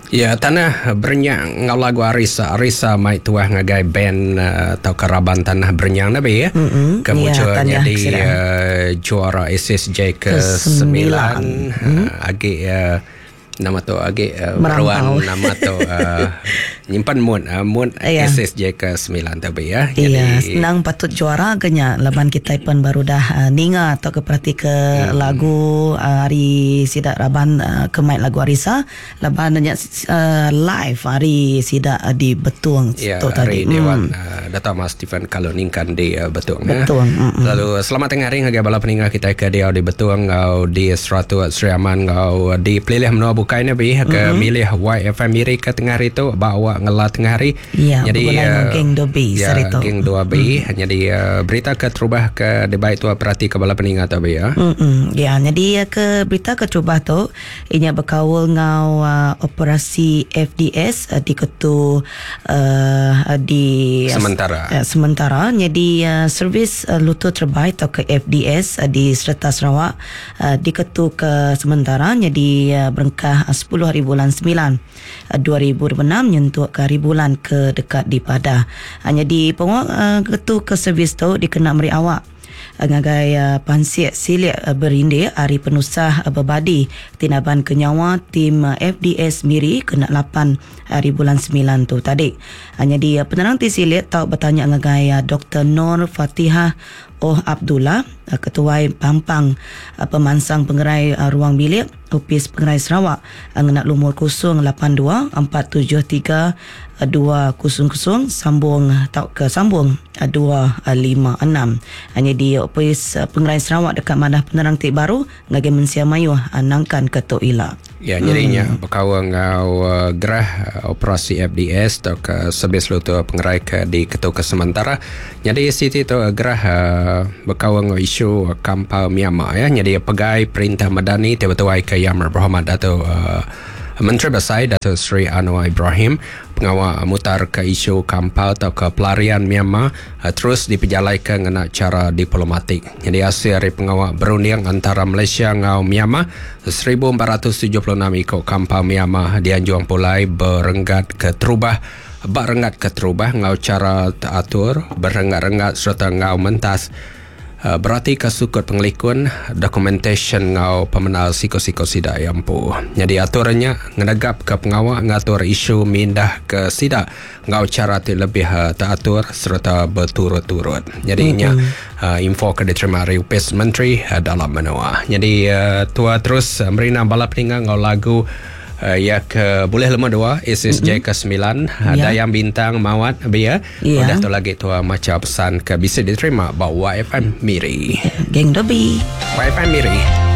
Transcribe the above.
Ya, tanah Bernyang ngau lagu Arisa mai tuah ngagai band atau keraban tanah Bernyang nabi ya. Kemudian ya, jadi juara SSJ ke-9 agi nama tu agi meruan nama tu nyimpan mun SSJ ke-9 tapi ya. Iya, senang patut juara agaknya laban kita pun baru dah ninga atau keperhati ke lagu hari sidak raban kemait lagu Arisa laban live hari sidak di Betuang ya, tu hari tadi. Dewan Dato' Mas Stephen kalau ningkan di Betuang. Betuang. Lalu selamat tengah hari ngagai bala peninggal kita ke dia di Betuang ngau di Seratu Sri Aman ngau di pilih menua bukai nabi ke milih YFM Miri ke tengah hari tu bawa ngelat tengah hari. Ya, jadi geng Dobi ya, geng 2B jadi berita ke terubah ke debat tu perhati ke bala peninggal tu ya. Ya, jadi ke berita ke terubah tu inya berkawal ngau operasi FDS di ketu di sementara jadi servis lutut terbaik atau ke FDS di Serta Sarawak di ketu ke sementara jadi berengkah 10 hari bulan 9 2006 nyentuh ke hari bulan ke dekat di Padah. Hanya di penguak ketu ke servis tu dikena meri awak ngagai pansiak silik berinde hari penusah berbadi tinaban kenyawa tim FDS Miri kena 8 hari bulan 9 tu tadi. Hanya di penerang ti silik tau bertanya ngagai Dr. Nur Fatihah Abdullah, Ketua Pampang Pemansang Pengerai Ruang Bilik Opis Pengerai Sarawak ngenak lumur 082 473 200 sambung tau ke sambung 256. Hanya di Opis Pengerai Sarawak dekat Madah Penerang Tik Baru ngagi Mensia Mayu nangkan ke Tok Ila. Ya, jadinya berkawal ngau gerah operasi FDS atau ke servis lutut pengerai ke di ketua ke sementara. Jadi Siti tu gerah berkawal ngau isu kampau Myanmar ya. Jadi pegai perintah madani tiba-tiba ke Yang Berhormat Dato' Menteri Besar Dato' Sri Anwar Ibrahim pengawal mutar ke isu kampau atau ke pelarian Myanmar terus diperjalaikan dengan cara diplomatik. Jadi hasil dari pengawal berunding antara Malaysia dengan Myanmar 1476 ikut kampau Myanmar dianjurkan pulai berenggat ke terubah ngau cara teratur berenggat-enggat serta ngau mentas berarti kesukut pengelikun documentation ngau pemenal siko-siko sidak yang pu. Jadi aturannya ngedagap ke pengawal ngatur isu mindah ke sidak ngau cara lebih teratur serta berturut-turut. Jadinya info ke diterima dari Upis Menteri dalam menua. Jadi tua terus merina bala peninggal ngau lagu ya ke boleh lemah 2 SSJ ke-9 Dayang Bintang Mawat biya. Dah tu lagi tu macam pesan ke bisa diterima bawa YFM Miri. Geng Dobi. YFM Miri.